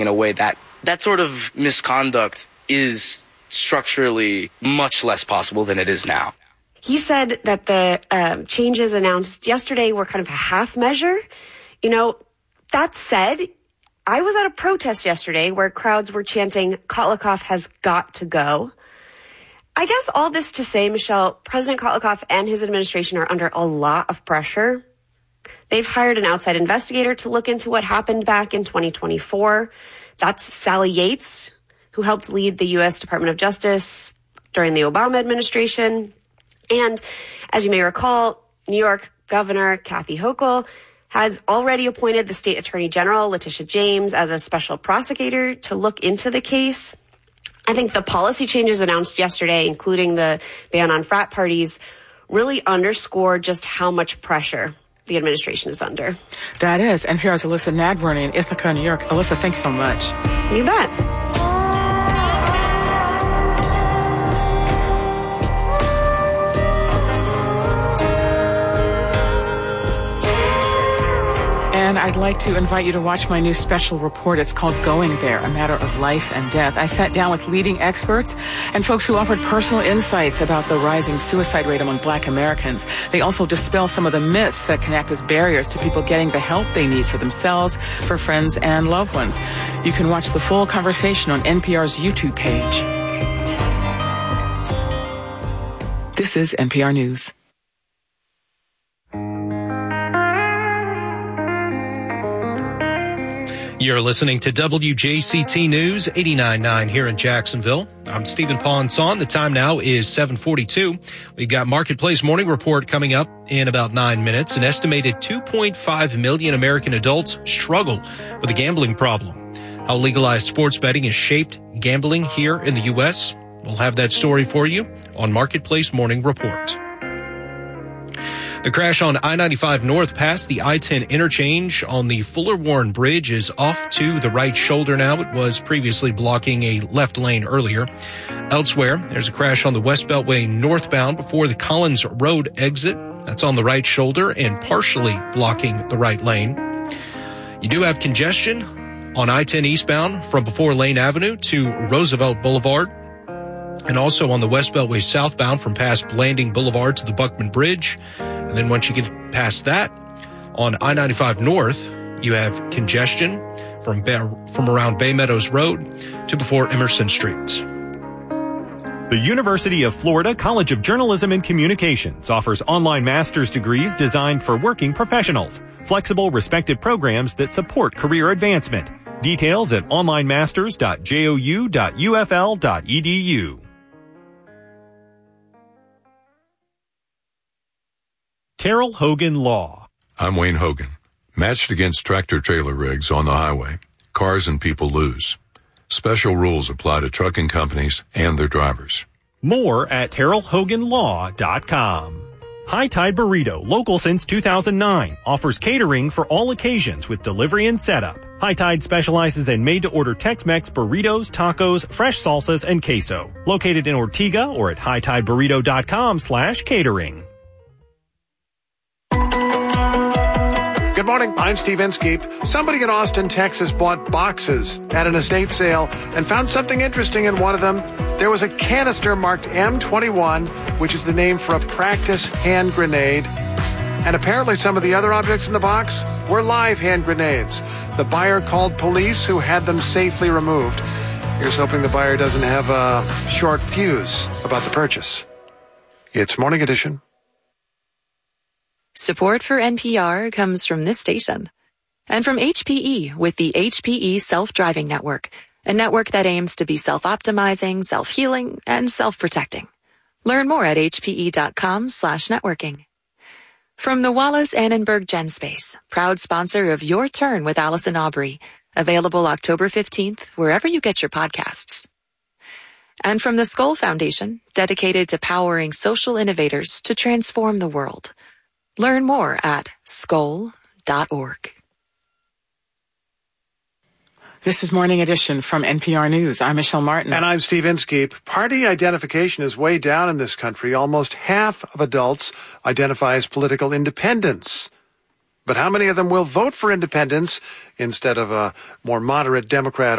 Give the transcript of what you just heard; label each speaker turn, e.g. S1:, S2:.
S1: in a way that sort of misconduct is structurally much less possible than it is now.
S2: He said that the changes announced yesterday were kind of a half measure. That said, I was at a protest yesterday where crowds were chanting, "Kotlikoff has got to go." I guess all this to say, Michelle, President Kotlikoff and his administration are under a lot of pressure. They've hired an outside investigator to look into what happened back in 2024. That's Sally Yates, who helped lead the U.S. Department of Justice during the Obama administration. And as you may recall, New York Governor Kathy Hochul has already appointed the state attorney general, Letitia James, as a special prosecutor to look into the case. I think the policy changes announced yesterday, including the ban on frat parties, really underscore just how much pressure the administration is under.
S3: That is. NPR's Alyssa Nadworny in Ithaca, New York. Alyssa, thanks so much.
S2: You bet.
S3: And I'd like to invite you to watch my new special report. It's called Going There, a Matter of Life and Death. I sat down with leading experts and folks who offered personal insights about the rising suicide rate among Black Americans. They also dispel some of the myths that can act as barriers to people getting the help they need for themselves, for friends, and loved ones. You can watch the full conversation on NPR's YouTube page. This is NPR News.
S4: You're listening to WJCT News 89.9 here in Jacksonville. I'm Stephen Ponsson. The time now is 7:42. We've got Marketplace Morning Report coming up in about 9 minutes. An estimated 2.5 million American adults struggle with a gambling problem. How legalized sports betting has shaped gambling here in the U.S. We'll have that story for you on Marketplace Morning Report. The crash on I-95 North past the I-10 interchange on the Fuller Warren Bridge is off to the right shoulder now. It was previously blocking a left lane earlier. Elsewhere, there's a crash on the West Beltway northbound before the Collins Road exit. That's on the right shoulder and partially blocking the right lane. You do have congestion on I-10 eastbound from before Lane Avenue to Roosevelt Boulevard, and also on the West Beltway southbound from past Blanding Boulevard to the Buckman Bridge. And then once you get past that, on I-95 North, you have congestion from around Bay Meadows Road to before Emerson Street.
S5: The University of Florida College of Journalism and Communications offers online master's degrees designed for working professionals. Flexible, respected programs that support career advancement. Details at onlinemasters.jou.ufl.edu. Terrell Hogan Law.
S6: I'm Wayne Hogan. Matched against tractor-trailer rigs on the highway, cars and people lose. Special rules apply to trucking companies and their drivers.
S5: More at TerrellHoganLaw.com. High Tide Burrito, local since 2009, offers catering for all occasions with delivery and setup. High Tide specializes in made-to-order Tex-Mex burritos, tacos, fresh salsas, and queso. Located in Ortega or at hightideburrito.com/catering.
S7: Good morning, I'm Steve Inskeep. Somebody in Austin, Texas bought boxes at an estate sale and found something interesting in one of them. There was a canister marked M21, which is the name for a practice hand grenade. And apparently some of the other objects in the box were live hand grenades. The buyer called police, who had them safely removed. Here's hoping the buyer doesn't have a short fuse about the purchase. It's Morning Edition.
S8: Support for NPR comes from this station and from HPE with the HPE Self-Driving Network, a network that aims to be self-optimizing, self-healing, and self-protecting. Learn more at hpe.com/networking. From the Wallace Annenberg GenSpace, proud sponsor of Your Turn with Allison Aubrey, available October 15th, wherever you get your podcasts. And from the Skoll Foundation, dedicated to powering social innovators to transform the world. Learn more at skoll.org.
S3: This is Morning Edition from NPR News. I'm Michelle Martin.
S7: And I'm Steve Inskeep. Party identification is way down in this country. Almost half of adults identify as political independents. But how many of them will vote for independence instead of a more moderate Democrat